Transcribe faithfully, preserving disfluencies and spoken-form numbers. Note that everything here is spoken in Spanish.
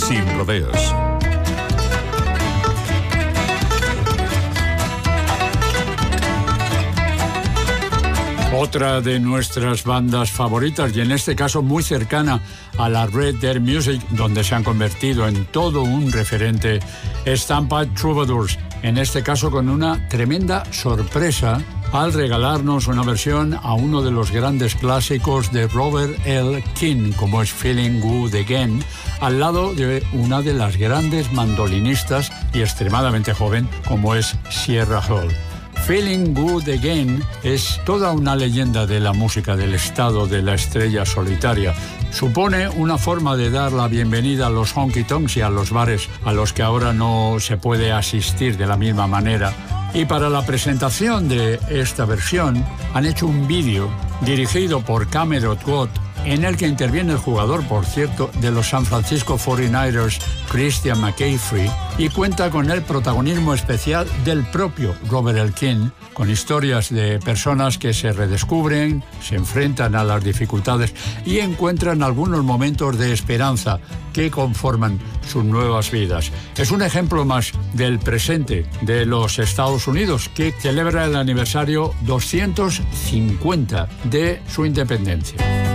Sin rodeos. Otra de nuestras bandas favoritas, y en este caso muy cercana a la Red Dead Music, donde se han convertido en todo un referente, es Tampa Troubadours, en este caso con una tremenda sorpresa al regalarnos una versión a uno de los grandes clásicos de Robert L. King, como es Feeling Good Again, al lado de una de las grandes mandolinistas y extremadamente joven, como es Sierra Hull. Feeling Good Again es toda una leyenda de la música del estado de la estrella solitaria. Supone una forma de dar la bienvenida a los honky-tonks y a los bares a los que ahora no se puede asistir de la misma manera. Y para la presentación de esta versión han hecho un vídeo dirigido por Cameron Watt, en el que interviene el jugador, por cierto, de los San Francisco cuarenta y nueve ers, Christian McCaffrey, y cuenta con el protagonismo especial del propio Robert L. King, con historias de personas que se redescubren, se enfrentan a las dificultades y encuentran algunos momentos de esperanza que conforman sus nuevas vidas. Es un ejemplo más del presente de los Estados Unidos, que celebra el aniversario doscientos cincuenta de su independencia.